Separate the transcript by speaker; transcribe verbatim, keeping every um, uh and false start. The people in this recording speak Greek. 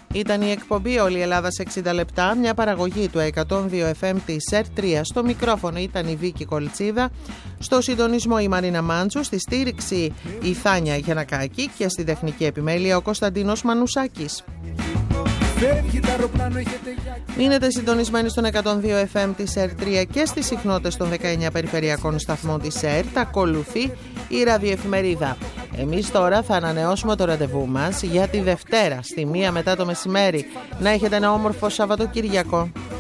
Speaker 1: Ήταν η εκπομπή Όλη η Ελλάδα σε εξήντα λεπτά, μια παραγωγή του εκατόν δύο εφ εμ της ΕΡ τρία. Στο μικρόφωνο ήταν η Βίκη Κολτσίδα, στο συντονισμό η Μαρίνα Μάντσου, στη στήριξη η Θάνια Γιαννακάκη και στη τεχνική επιμέλεια ο Κωνσταντίνος Μανουσάκης. Μείνετε συντονισμένοι στον εκατόν δύο εφ εμ της ΕΡ τρία και στις συχνότητες των δεκαεννιά περιφερειακών σταθμών της ΕΡ. Τα ακολουθεί η ραδιοεφημερίδα. Εμείς τώρα θα ανανεώσουμε το ραντεβού μας για τη Δευτέρα στη μία μετά το μεσημέρι. Να έχετε ένα όμορφο Σαββατοκύριακο.